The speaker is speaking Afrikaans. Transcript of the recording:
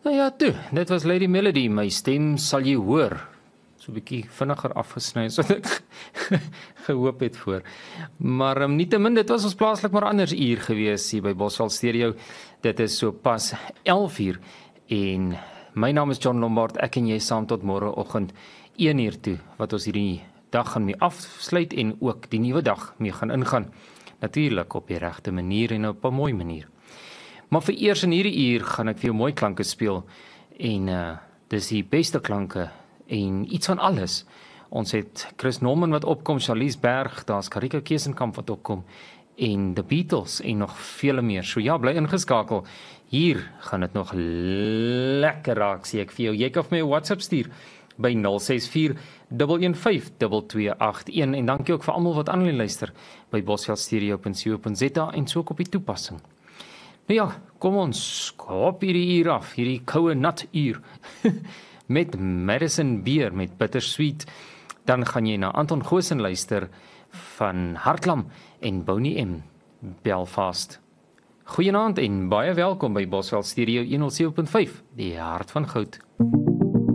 Nou ja, toe, dit was Lady Melody, my stem sal jy hoor. So 'n bietjie vinniger afgesny as wat ek gehoop het voor. Maar nietemin, dit was ons plaaslik maar anders uur gewees hier by Bosveld Stereo. Dit is so pas 11:00 en my naam is John Lombard, ek en jy saam tot môreoggend 1:00 toe, wat ons hierdie dag gaan mee afsluit en ook die nuwe dag mee gaan ingaan. Natuurlik op die regte manier en op 'n mooi manier. Maar vir eers in hierdie uur gaan ek vir jou mooi klanke speel en dis die beste klanke en iets van alles. Ons het Chris Norman wat opkom, Charlize Berg, daar's Karika Kesenkamp wat opkom en The Beatles en nog vele meer. So ja, bly ingeskakel. Hier gaan dit nog lekker raak, sê ek vir jou. Jy kan vir my 'n WhatsApp stuur by 064 115 2281 en dankie ook vir almal wat aanlyn luister by bosveldstereo.co.za en so ook op die toepassing. Nou ja, kom ons skop hierdie uur af, hierdie koue nat uur met Madison Beer met Bittersweet. Dan gaan jy na Anton Goosen luister van Hartlam en Bonnie M Belfast. Goeienaand en baie welkom by Bosveld Stereo 107.5, die hart van goud.